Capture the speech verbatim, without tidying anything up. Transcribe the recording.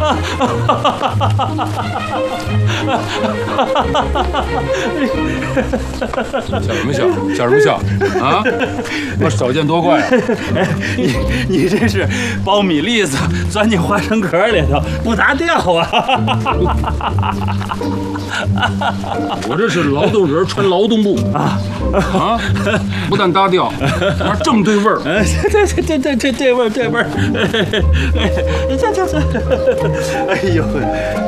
笑什么笑？笑什么笑？啊！我手贱多怪啊！ 哎，你你这是苞米粒子钻进花生壳里头不拿掉啊！ 我这是劳动人穿劳动布啊啊！不但搭调，还这么对味儿。 这这这这这这味儿这味儿，哎这这这，哎呦！